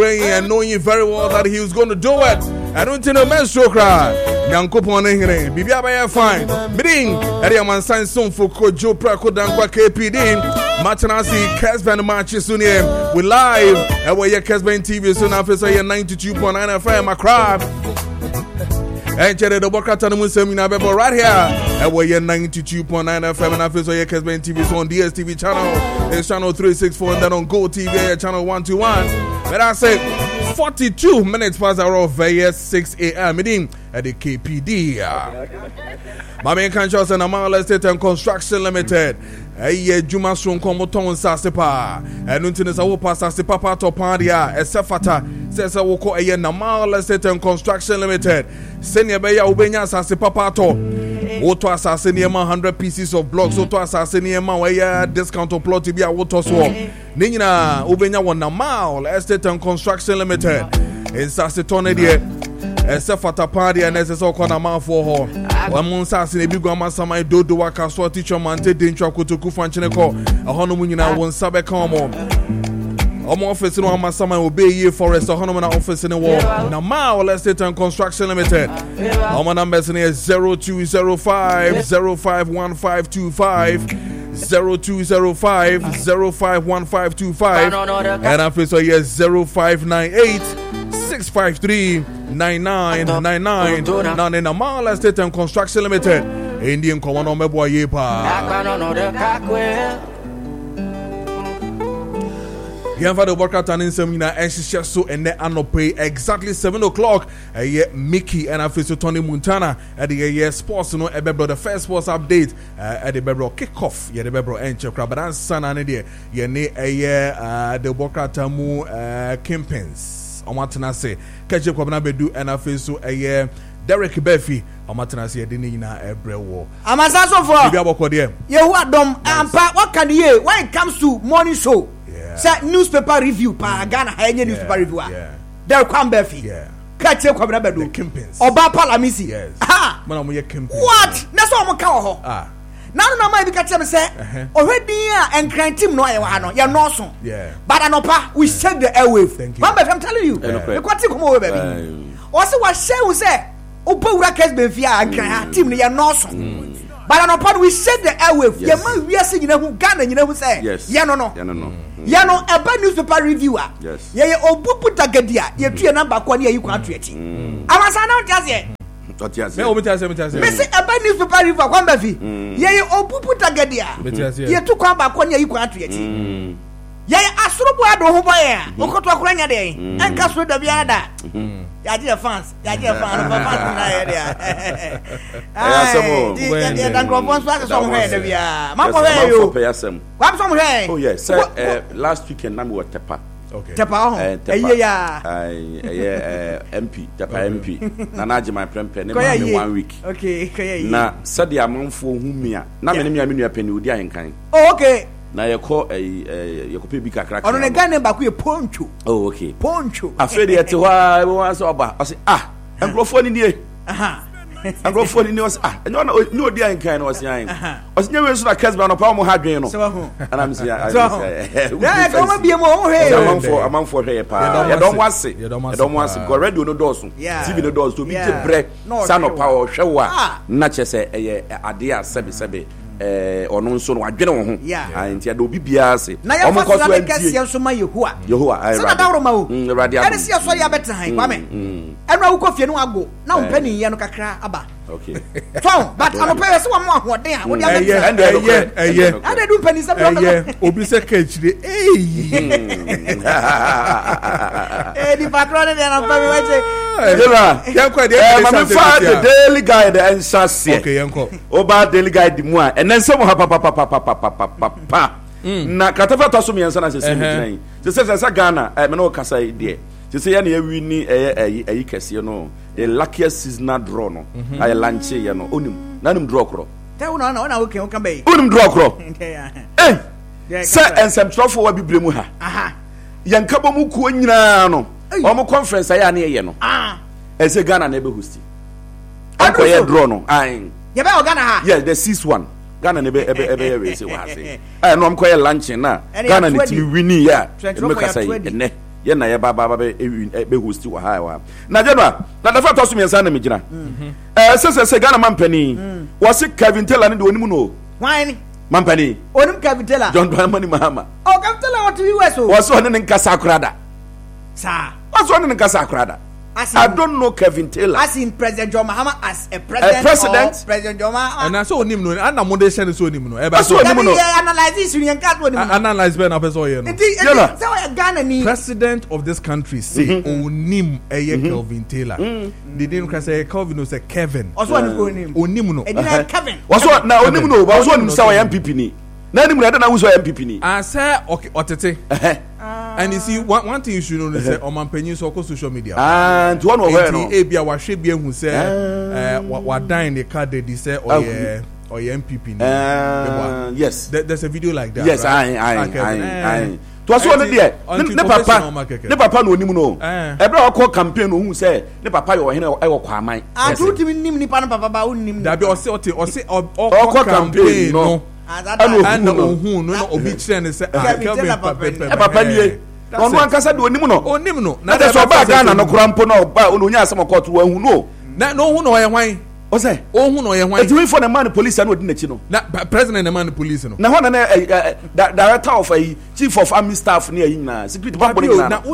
and knowing very well that he was going to do it. I don't think no menstrual cry. Nyankopon here. Bibia ba fine. Meeting area man sign soon for Joe Prako Dankwa KPD. Machanasi Kesben matches soon here. We live and we Kesben TV soon after 92.9 FM Accra. And check the Bokatan Musemina Bebo right here. And we're 92.9 FM and after Kesben TV on DSTV channel. It's channel 364 and then on Go TV channel 121. But I said 42 minutes past the hour of 6 a.m. meeting at the KPD. My main conscious and Amal Estate and Construction Limited. Aye, Juma Strong Comoton Sassipa. And Untinis Awopa Sassipa Topandia, a Sefata, says I will call a Namal Estate and Construction Limited. Senior Baya Ubenya Sassipa Pato. Oto Assassinema 100 pieces of blocks. Oto Assassinema where discount of plot to be a water swap. Nina Ubenya one Namal Estate and Construction Limited. In Sassitone dear. Sefata party and SSO corner mouth for her. One month as in a big one, some do waka so teacher man take Dintra Kutuku Fanchineko, a Honomuna won't sabe come on. Office in one summer will be year forest, a Honomana office in the wall. Now, Mao Estate and Construction Limited. Our numbers in here 0205 051525 0205 051525 and after so yes 0598 653 9999 now in the Mall Estate and Construction Limited Indian Common Mebo Yepa here for the workout and in seminar and she so and they are pay exactly 7 o'clock Mickey and after Tony Montana at the sports no ebebro the first sports update at the bebro kickoff the bebro and check but and son and the the workout mu Kimpins Omatana say catch up na bedu and afeso Derek Befi Omatana say de nyina ebrewo amasaso for bia bokode yehu adom ampa what can you when it comes to morning show say newspaper review pa Ghana any newspaper review Derek Befi catch up na bedu Kimpins Oba Palamisi ha man mo ye Kimpins what that's all mo ka ho now no man be catch me say already and crime team no no you know so but anopa we check the airwave I'm telling you the quality come over baby also what share say obawura case be fear and crime team you know so but anopa we check the airwave you man we are saying who Ghana you know say yeah no ya no eba newspaper reviewer ye obuputa gadia ye tue number kwa ne yi kwa atweti amasa na otiase me obitas me say eba newspaper reviewer kwa mbafi ye obuputa gadia ye tu kwa ba kwa ne yi kwa atweti ye asorobo ado ho boy a okoto akora nya de enka so da bia da ya je fans na ye dia ya dan ko fans so so ho da bia ma ko he yo kwa so ho he oh yes last weekend na me wa Tepa okay Tepa MP Tepa MP na naji my prempe ne ma me 1 week okay na said ya manfo humia na me ne me pani odi ahenkan okay na yeko yekope bi kakra ono ne Ghana ba ku ye poncho okay poncho afede yete wa so oba o say engrofo ni nie engrofo ni was enyo na ni odi ahenkan na was yan o say nyewe so na kesba no pa mo ha dwen no and am say yeah go ma bie mo ho he amanfo hwe pa ya don wase go radio no doors TV no doors to bi te bre sa no pa o hwe wa na chese ade a sebe ono nso no adwene wo ho nti ade obi bia ase o mo koso antie nso ma Yehowa so na dawro ma wo radio ade sia so ya betan kwa me eno awu kofie no ago na wo pani ye no kakra aba okay fon but anopa se wo mo ahoden a wo dia betan ade du pani se obi se kechire di patrone de na pa me wache yanko de the Daily Guide and Sasse okay yanko oba Daily Guide mu a enen se mo ha pa na katafa to so me yansa na se se me se Ghana me no kasa de se ya na wi ni ayi kese no the luckiest seasonal draw no ay lanche ye no onim nanim draw kro te una na okay o kan be onim draw kro se ensem trofo wa bibremu ha yanka bo mu ko nyina no o mo conference aya na ye no ese Ghana na be hosti anko ye draw no ye be Ghana ha yes the 6-1 Ghana ne be race wa ase no am ko ye lunch na Ghana ne timi wini ya me ka say ne ye na ye ba be host wa ha wa na General na da fa to so me nsa na me gina se Ghana mampani was Kevin Taylor ne de onimu no why mampani onim Kevin Taylor John Dramani Mahama Kevin Taylor what you was was one ne nkasa akrada sir was one ne nkasa akrada I don't know Kevin Taylor as in President John Mahama as a president President John Mahama and so onim no and mo de share so onim no e ba so onim no analyze this you can analyze be na person here no Ghana ni president of this country say onim Kelvin Taylor they didn't say Kelvin no say Kevin also onim no Kevin was what na onim no was what say MPP ni na onim na who say MPP ni say otete and you see one thing you should know is Omampenyin so on social media and one of her no ebia wa hwe bia hu say wa dan the card they say or MPP ni yes there's a video like that yes right? I to so no there ne papa no onim no ebra wa call campaign hu say ne papa yo hene e wo kwaman atutimi nim nipa no papa ba onim da bi o se call campaign no and ohun no obi kire ne say papa nie ono ankasa de onim no na de so ba Ghana no krampo no ba onya asem court wa hu no na no hu no ye hwan o say ohun no ye hwan eti we for the man police na odi na chi no na president the man police no na ho na director of chief of army staff ne ayi na security bamboni na we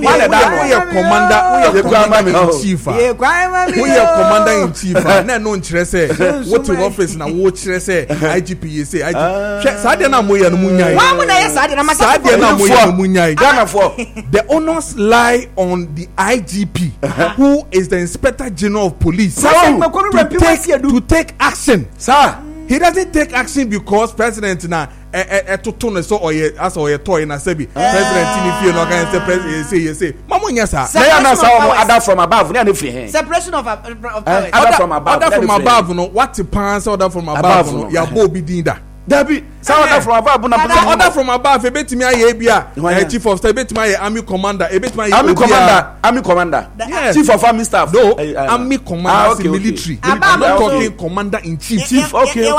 commander in chief commander in chief na no nkire say what office na wo kire say IGP say IGP sa de na moye no munyai wa mo na ye sa de na masa sa de na moye no munyai Ghana for the onus lie on the IGP who is the inspector general of police to take action. Sir, he doesn't take action because president na to so or toy na sebi president ni fie no can say president say mama nya sa na sa other from above na free hand separation of other from above no what pants order from above no ya bo bi din da Dabi, order from above na order from above ebetimi aye bia chief of staff ebetimi aye army commander ebetimi aye army commander yes. Chief of army staff no army commander okay, military I'm not talking commander in chief okay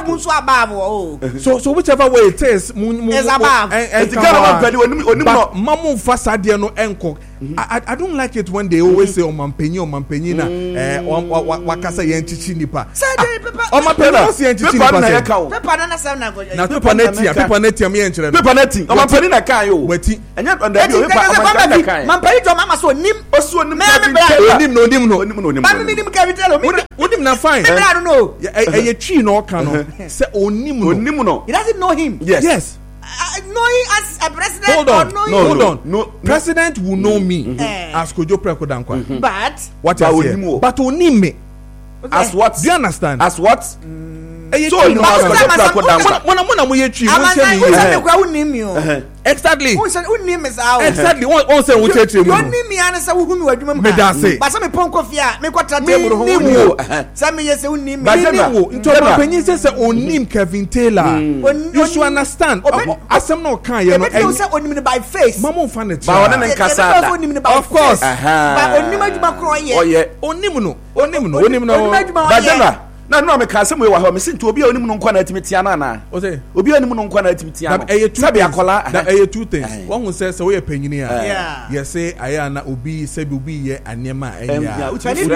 so whichever way it is is above but mamu fasa de no enko I don't like it when they always say Omampenyin na wakasa yen chichi nipa Omampenyin say yen chichi nipa paper na say na go na paper netia me enchire paper neti Omampenyin na kan yo wati enya onda bi o paper na kan Mampenyin to mama so nim onim ba mi nim Kevin Taylor onim na fine I don't know ye twi no ka no say onim no he doesn't know him yes knowing as a president hold on president will know me as Kojo Preko Dankwa but what you say but onim me as what do you understand as what so you know when mo ye twi mo say me exactly unim is out exactly on say wo cheche mu unim me an say wo hu me wadwuma mu me da say ba say me ponko fia me kwatra table ho say me yes unim me wo nto Omampenyin say onim Kevin Taylor you should understand asem no kan ye no and say onim by face mama fan it ba wona ne nkasa of course ba onim adwuma kro ye onim no ba jema na no me ka se mo wa ho me sinto obi a onim no nkwa na atimitia na na o say obi a onim no nkwa na atimitia no sabi akola na two things one who says we panyini a yes say aya na obi sabi obi ye anema enya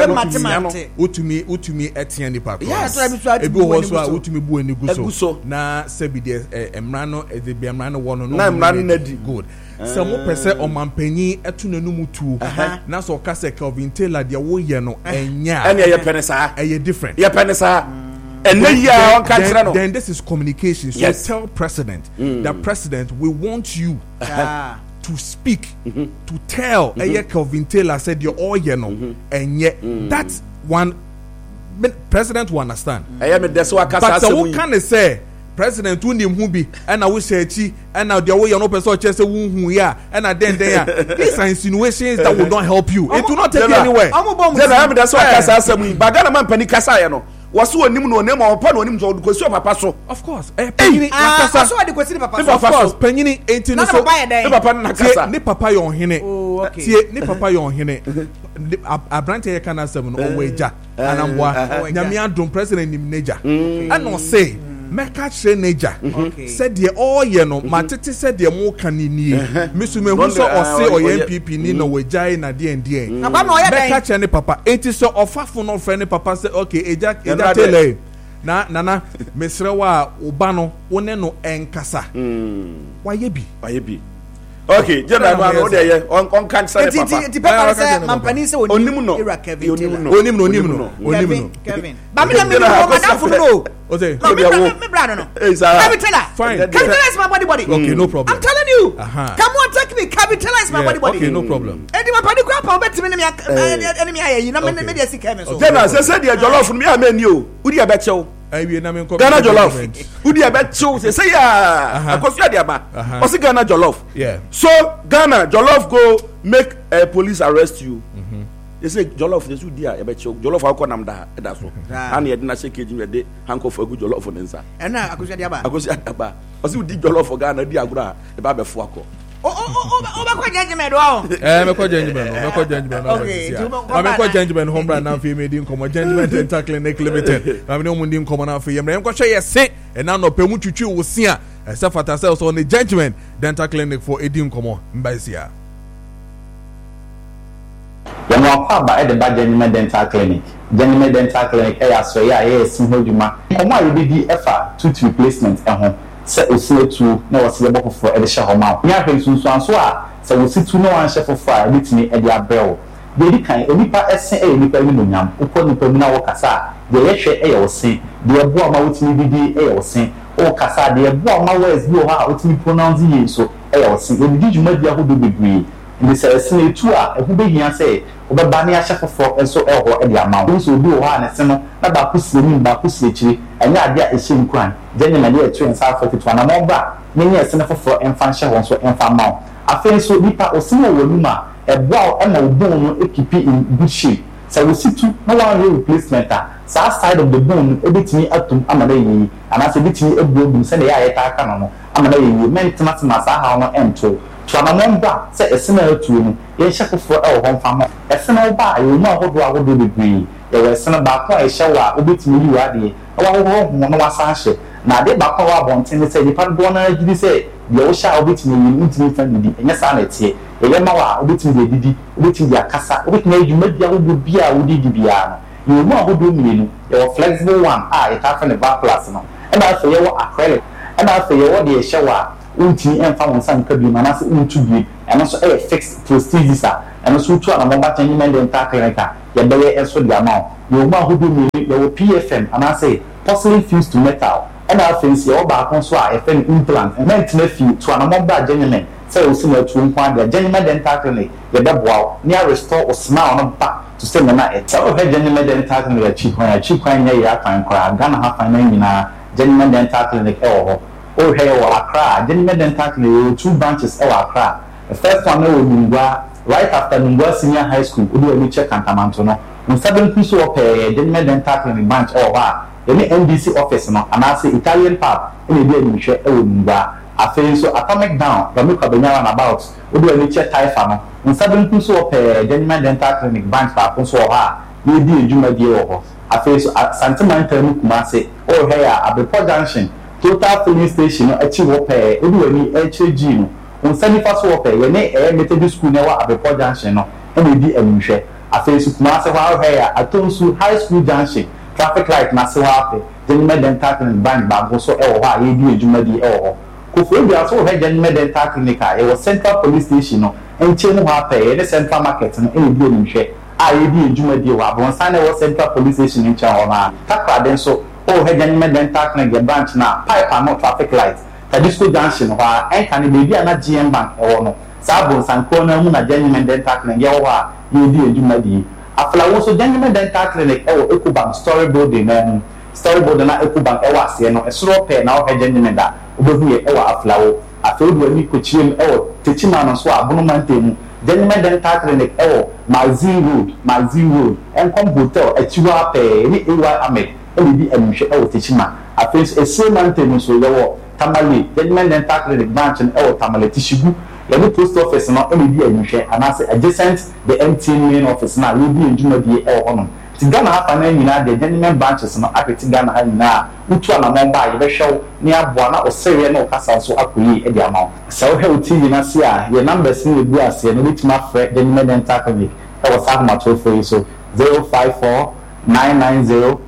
utumi etian ni pa ebi wo so a utumi bu ani guso na sabi de emra no de bi emra no wono no na emra no na di good so mo pese Omampenyin etu nanu mutu na so ka se Kelvin Taylor de wo ye no enya ye penesa eye different ye penesa and then this is communication so yes. Tell president that president we want you to speak to tell Kelvin Taylor said you're all and yet that's one president will understand but so what can they say president unim hu bi na wo searchi na the way you no person chese wu hu ya na den ya these are insinuations that will not help you it will not take you anywhere that's why kasa asem ba Ghana man pani kasa ya no waso onim no onem opa no onim so kosi papa so of course panyini kasa so de kosi papa so of course panyini enti no so papa na kasa ni papa yo hene tie ni papa yo hene abrante ye kana asem no oweja anamboa nyame adom president nim neja and no say meka trenager said the all ye no matete said the mo kanini misume hu so ose oye MPP ni no wejai na die meka che ne papa enti so ofafo no friend ne papa say okay eja tele na mesre wa oba no wone no enkasa waye bi okay jena ma no dey on kan say papa ti papa say mampani say onim no Kevin ba me no madam fu no okay me brother no capitalize fine capitalize my body okay no problem I'm telling you come on take me capitalize my body okay no problem edi my body grandpa obetimi me enemy ayi na me dey see Kevin so jena say dey jollof me amani o udi abechew Ghana jollof udi abechew say ya akosu ade aba o say Ghana jollof so Ghana jollof go make police arrest you they say jollof they should dia abechew jollof akọ nam da so and ye na say keji we dey handcuff agu jollof for nsa na akosu ade aba o say udi jollof for Ghana di agura e ba befo akọ Obekwa judgment o. Mekwa judgment. Okay. Mekwa judgment home brand na fi me di nkomo judgment dental clinic limited. Na me no mun di nkomo na fi yemre enko hwe yese e na no pemu twitwi wo sia. Esa fata se so on the judgment dental clinic for edi nkomo mbaisia. Ya no akwa ba e de ba judgment dental clinic. Judgment dental clinic e aso ya sin hoduma. Komo ayi di efa tooth replacement ho. Se osetu na wose be bofo e de hye homa nya hwensunsu anso a se wositu na wan hye fofo a bitini e de abrew de di kan enipa ese e enipa ni monyam ukọ nipa mu na wo kasa de ye hwe e ye wose de ebo ama wotini bidi e ye wose o kasa de ebo ama words bi o ha wotini pronounce ye so e ye wose de di juma bi ahodo bebre ndi se ese tu a ehu be hia se obeba ne ahye fofo enso e ho e de ama wo so bi o ha na se no na ba kusie ni ba kusie chiri enya ade a ehye nkwan jenye na de etu nsa afetu na momba nenye ese na fofo emfa hye ho so emfa ma afen so nipa osimo woluma eboa e na obon no ekipi in good shape so we sit to no one replacement sa side of the bone ebetini atum amana yi anase betini ebuobum se na ya yeta aka no amana yi maintenance masa ha no ento to na momba se ese na atu no ye hye fofo e ho mfa ma ese na oba ayo ma ahodo bebre ye we ese na ba ko e hye wa obetini yi wa de ho no wasa hye na de ba ko wa bonten se nipa do na gidi se de wo sha obetini yi ntini fa didi enya sa na tie ye ma wa obetini de didi obetini ya kasa obetini adwuma bia wo bia wo didi bia no ye mu ahodo mienu ye flexible one ye ka fa ne back plus no e ba so ye wo acrylic e ba so ye wo de hye wa untini emfa won san ka bi na se untu bi eno so e fixed prosthesis eno so tu ana mo ba tan yimende ntakreka ye be ye enso de ama ye mu ahodo mienu ye wo PFM ana say porcelain fused to metal and I fancy all back on so I fan implant and meant nephew to an among genuine say similar to the genuine dental clinic the double near restore or smile on back to send the night so her genuine dental clinic cheap when ya can cry gonna have my name in a genuine dental clinic oh hey or Accra genuine dental clinic 2 branches Accra the first one will right after Nungwa Senior High School we do a check and Tamantono on 7 piece of genuine dental clinic branch any NBC office no and I say Italian pub in the day share I feel so atomic down but look about we do a check tie farm on 7 piece of genuine dental clinic branch for so ha we be a juma deal I feel so sentimental Kumasi oh here at the Port Junction total filling station achieve we do any HG on 71st wopay we ne Methodist school na at the Port Junction no and we be a share I feel so Kumasi how here at Tonsu High School Junction traffic light na se wape genuine dental clinic bank ba so e wo ha ye di adwuma di e wo ko fo bia so he genuine dental clinic e wo central police station no enche mu ha pa e central market no e di onhwe a ye di adwuma di wa bon san e wo central police station enche ho na takra den so o he genuine dental clinic branch na pipe and no traffic light ta disco junction ha en kan be bia na GM bank e wo no sa bon san ko na mu na genuine dental clinic ye wo ha ye di adwuma di aflawo so genuine dental clinic e Ecobank story building na story building na Ecobank e wase no esoro pe na o genuine da obehu e aflawo afewo do ani kochiem e techima no so abono mantemu genuine dental clinic e Mazi road enkom hotel achiwa pe ni ewa amed e bi anhwe e techima afewo ese mantemu so ye Tamale genuine dental clinic branch e Tamale Tishigu the post office no any be anhwe anase adjacent the MTN main office na we be adwuma die e ho no Ghana half an hour the gentleman branches no apeti Ghana na utu na momba ye be hwew ne aboa na osere na okasa so akoyi e dia ma so he TV na se a your numbers ni ebu ase no bitima frɛ gentleman dental clinic e was have my toll for so 054 990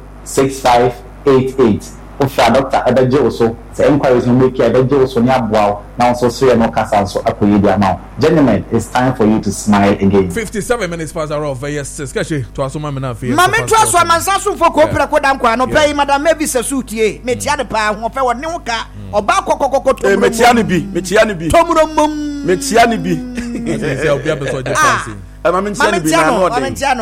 6588 Ofra Dr. Ebeje also the inquiries in make Ebeje also ni aboa na also so no okasa so akoyi dia ma gentlemen it's time for you to smile again 57 minutes past our of yes skashi to asoma me na fe mame to aso amansa so for ko pere ko dan kwa no pay madam maybe sesutie me tia de pa ho fe woni ho ka oba kokokoko to me tia ne bi tomuro mom me tia ne bi say obi abeso je fancy mame tia no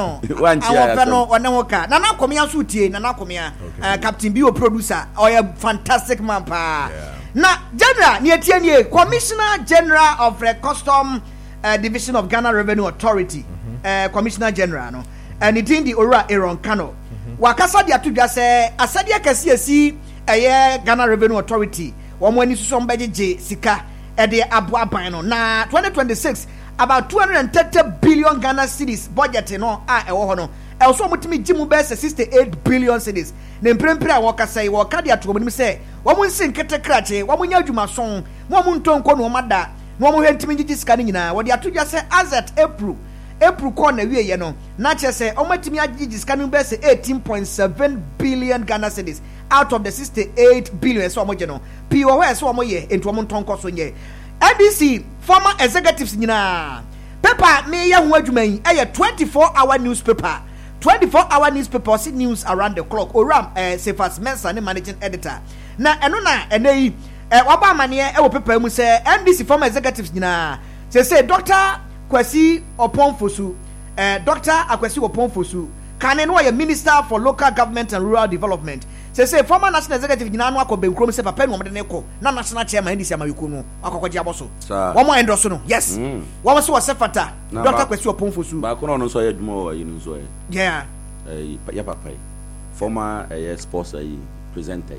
awon fe no woni ho ka na komia so tie na komia captain bi o producer or a fantastic man pa na general ni etie ni commissioner general of custom division of Ghana Revenue Authority commissioner general no and it in the Ora Aaron Kano wakasa dia tudwa se asade akase asi Ghana Revenue Authority wo mo ani suso mbeje sika e de aboaban no na 2026 about 230 billion Ghana cedis budget no ewo ho no also mutimi gimu be 68 billion cedis na mprempre a wakasa yi wakade ato mo se wo mo nsin kete krache wo mo nya adwuma son wo mo ntonko no mada no mo hwentimi gigi sika ni nyina wo de atodwa se azet April ko na wie ye no na che se o matimi agigi sika ni be se 18.7 billion Ghana cedis out of the 68 billion so mo je no pi wo hwe so mo ye ento mo ntonko so nye NBC former executives nyina paper me ye ho adwuma yi 24-hour newspaper 24-hour newspaper see news around the clock oram Sefas Mensa ne managing editor na eno na enei waba amane wo paper mu se NBC former executives nyina say Dr. Kwesi Oponfosu Dr. Akwesi Oponfosu kan no ye minister for local government and rural development say former national executive nyina no akọ benkrom se papa no mo de ne ko na national chairman NBC amayiku no akọkọje aboso wo mo endorse no yes wo mo so wo sefata Dr. Kwesi Oponfosu ba ko no so ye dwuma wo yi no so yeah ya papa former sports presenter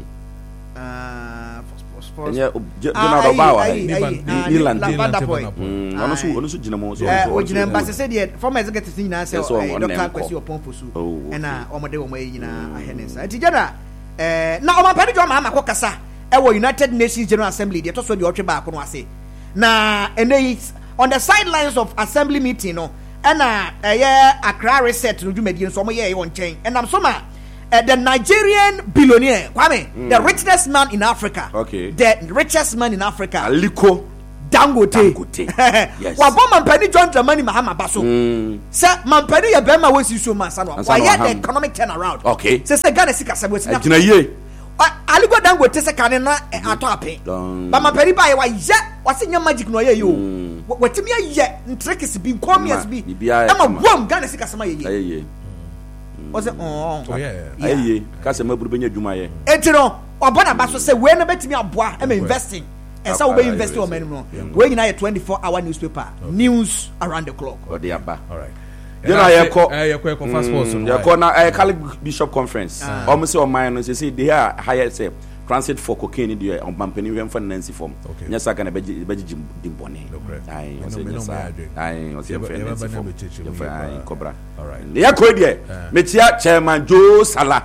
sports yeah general bawa Ireland ono so ginamo so o ginamba se de former executive nyina se Dr. Kwesi Oponfosu na omode wo mai nyina ahenesa enti general na o mapani jo ma ko kasa wo United Nations General Assembly de to so de otwe ba ko no ase na on the sidelines of assembly meeting no na Accra reset no dwumadi so mo ye won chen and am so ma the Nigerian billionaire Kwame the richest man in Africa the richest man in Africa Aliko Dangote yes wa bomb mampani John Dramani Mahama Baso say mampani ya bema we si so masa no wa ye the economic turnaround say Ghana sika sabo sika agina ye Aliko Dangote say kan na ato ape ba mampani ba ye wa ye wase nya magic no ye yo watimi ye ntrikis bi komias bi ama bom Ghana sika sama ye Ose aye kase maburu benya dwuma ye etino obona baso say we no betimi aboa am investing esa we be investing o manu no we nyina ye 24-hour newspaper news around the clock ode aba all right you know yeko fast sports yeko na Catholic Bishop Conference almost o man no say they are higher say transit for cocaine dey on company we for Nancy form nya saka na beji dimbone ai o say Nancy form ai cobra all right ya ko dey metia chairman Joe Salah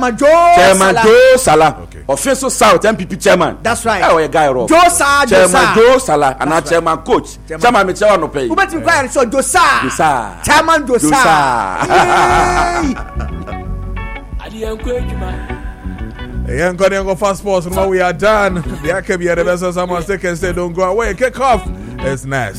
official South MPP chairman that's right oh guy ro Joe Salah and chairman coach chairman metia no pay ubeti kwai so Joe Salah chairman Joe Salah Go fast sports. Now we are done. The Akabi are the best. Someone second say don't go away. Kick off. It's nice.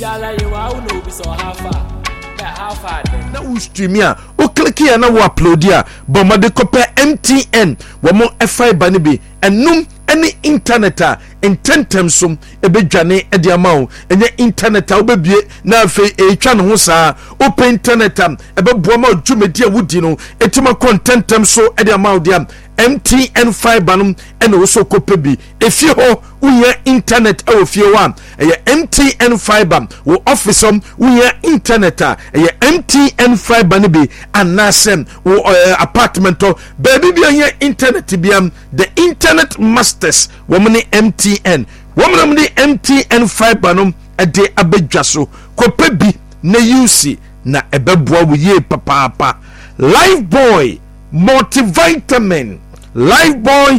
Na ustreamia o click here na wo upload ya bomba de copy MTN wo mo fiber ne bi enum any internet a intentem som ebedwane e de amawo enye internet a obebie na afi etwa ne ho saa open internet a ebeboa ma dwumedi a wudi no etima contentem so e de amawo de MTN fiber no ene wo so copy bi efie ho uye internet e wo fie wa eye MTN fiber wo office uye internet a eye MTN fiber ne bi anasem wo apartment baby bi eye internet biam the internet masters woman MTN woman MTN fiber no e de abedwa so copy bi na UC na ebeboa wo ye papa Lifebuoy multivitamin, Lifebuoy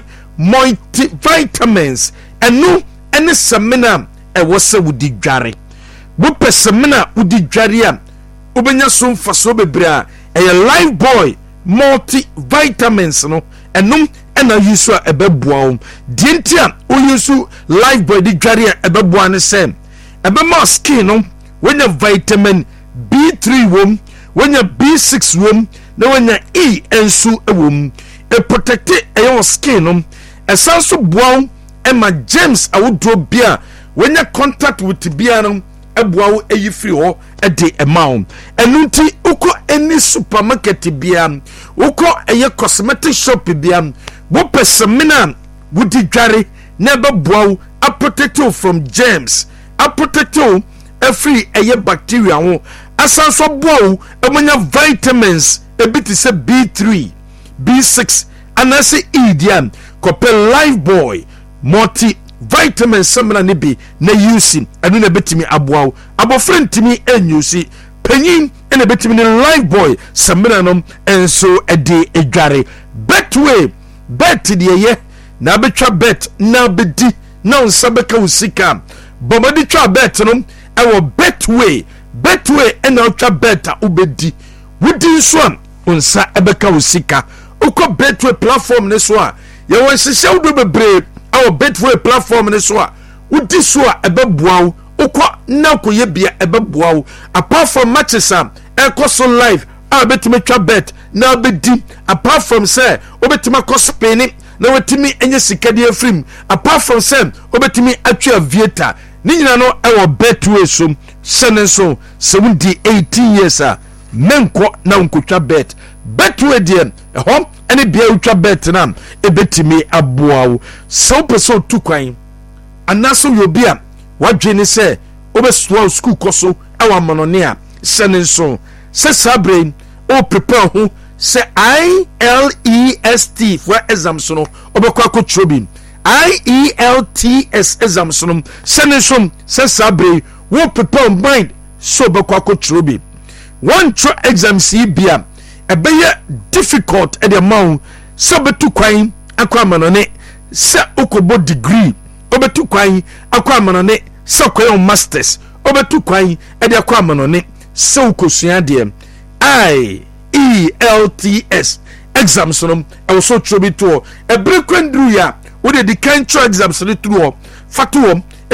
multivitamins ɛno ɛne semina ɛwɔ sɛ wodi dware wopɛ semina wodi dware a wobɛnya so mfaso bebree a ɛyɛ Lifebuoy multivitamins no ɛnom ɛna yusu a ɛbɛboa wo deɛ nti a woyusu Lifebuoy di dware a ɛbɛboa ne sɛ ɛbɛma skin no wonya vitamin B3 wom wonya B6 wom na wonya E ensu wom e protect ɛyɛ skin no ɛsan so boa wo ɛma germs awodro bia wonya contact with bia no ɛboa wo ɛyi free hɔ ɛde ɛma wo ɛno nti wokɔ any supermarket bia wokɔ ɛyɛ cosmetic shop bia wopɛ semina wodi dware na ɛbɛboa wo a protect you from germs a protect you free ɛyɛ bacteria ho asan so boa wo ɛmonya vitamins ebi te sɛ B3 B6 anase E dia kɔpɛ Lifebuoy multivitamin semina ne bi na yusi ɛno na betimi aboa wo abɔfra ntimi enyusi panyin ɛna betimi ne Lifebuoy semina no enso ɛde edware Betway bet de ye na betwa bet na bedi na onsa beka usika bomadi twa bet no ɛwɔ Betway ɛna twa bet a ubedi wudi nso a onsa ɛbɛka usika ukɔ Betway platform ne so a ye won hyehyɛ wo do bebre ɛwɔ Betway platform ne so a wudi so a ɛbɛboa wo ukɔ na koye bia ɛbɛboa wo apart from matches a ɛkɔ so live a betimi twa bet na bedi apart from say obetimi akɔ spin na wetimi enye sikadi afrim apart from say obetimi atwa aviator ni nyina no ɛwɔ Betway so sene so 18 years a menko na nkotwa bet Betway de ɛhɔ ɛne bia utwa bet na ebetimi aboa wo so person tu kwan anaso yobi a wadwe ne sɛ obesoa school koso ɛwɔ amanone a sene so sɛ sabre o prepare ho sɛ IELTS for exam so no obekɔ akɔtwerɛ IELTS exam so no sene so sɛ sabre wo prepare mind so obekɔ akɔtwerɛ one tro exam si bia ɛbɛyɛ difficult at the amount sɛ betu kwan akɔ amanone sɛ okobo degree obetu kwan akɔ amanone sɛ kɔ masters obetu kwan ɛde akɔ amanone sɛ okosua deɛ IELTS exams no ɛwɔ so tro bi to ɛbere kwanduru ya wo de kan tro exams no tro fato